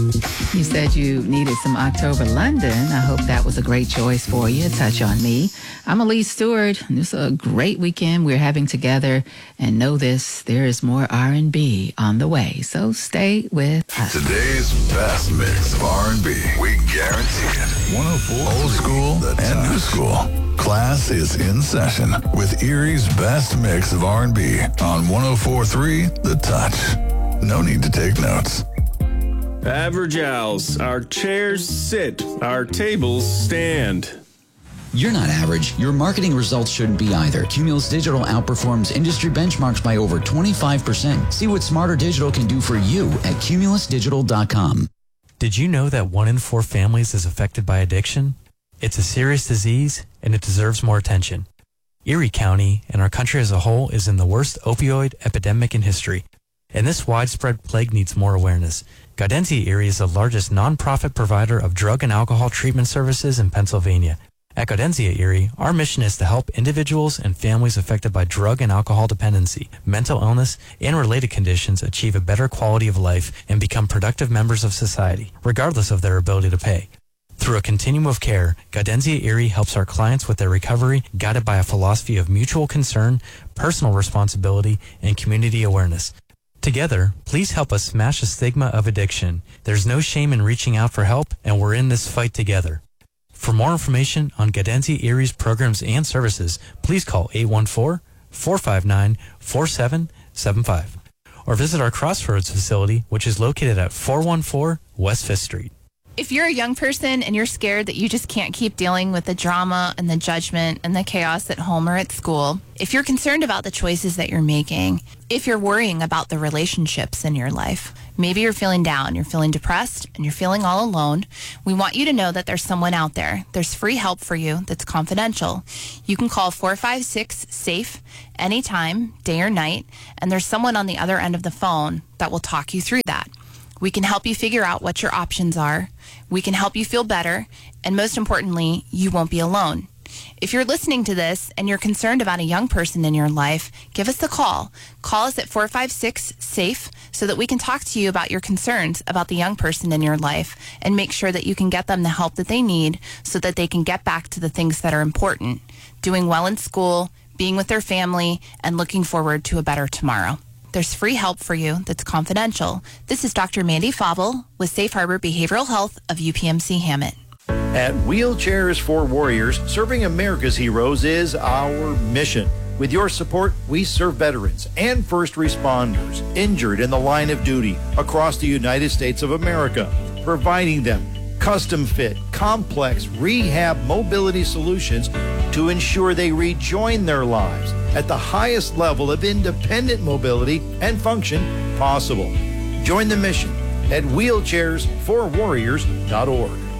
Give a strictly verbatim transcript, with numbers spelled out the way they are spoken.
You said you needed some October London. I hope that was a great choice for you. Touch on Me. I'm Elise Stewart. This is a great weekend we're having together. And know this, there is more R and B on the way. So stay with us. Today's best mix of R and B. We guarantee it. one oh four Old school and new school. Class is in session with Erie's best mix of R and B on one oh four point three The Touch. No need to take notes. Average Owls. Our chairs sit. Our tables stand. You're not average. Your marketing results shouldn't be either. Cumulus Digital outperforms industry benchmarks by over twenty-five percent. See what Smarter Digital can do for you at cumulus digital dot com. Did you know that one in four families is affected by addiction? It's a serious disease, and it deserves more attention. Erie County and our country as a whole is in the worst opioid epidemic in history, and this widespread plague needs more awareness. Gaudentia Erie is the largest nonprofit provider of drug and alcohol treatment services in Pennsylvania. At Gaudentia Erie, our mission is to help individuals and families affected by drug and alcohol dependency, mental illness, and related conditions achieve a better quality of life and become productive members of society, regardless of their ability to pay. Through a continuum of care, Gaudentia Erie helps our clients with their recovery, guided by a philosophy of mutual concern, personal responsibility, and community awareness. Together, please help us smash the stigma of addiction. There's no shame in reaching out for help, and we're in this fight together. For more information on Gaudentia Erie's programs and services, please call eight one four, four five nine, four seven seven five or visit our Crossroads facility, which is located at four one four West fifth Street. If you're a young person and you're scared that you just can't keep dealing with the drama and the judgment and the chaos at home or at school, if you're concerned about the choices that you're making, if you're worrying about the relationships in your life, maybe you're feeling down, you're feeling depressed, and you're feeling all alone, we want you to know that there's someone out there. There's free help for you that's confidential. You can call four five six, SAFE anytime, day or night, and there's someone on the other end of the phone that will talk you through that. We can help you figure out what your options are. We can help you feel better. And most importantly, you won't be alone. If you're listening to this and you're concerned about a young person in your life, give us a call. Call us at four five six, SAFE so that we can talk to you about your concerns about the young person in your life and make sure that you can get them the help that they need so that they can get back to the things that are important, doing well in school, being with their family, and looking forward to a better tomorrow. There's free help for you that's confidential. This is Doctor Mandy Fauble with Safe Harbor Behavioral Health of U P M C Hammett. At Wheelchairs for Warriors, serving America's heroes is our mission. With your support, we serve veterans and first responders injured in the line of duty across the United States of America, providing them custom-fit, complex rehab mobility solutions to ensure they rejoin their lives at the highest level of independent mobility and function possible. Join the mission at wheelchairs for warriors dot org.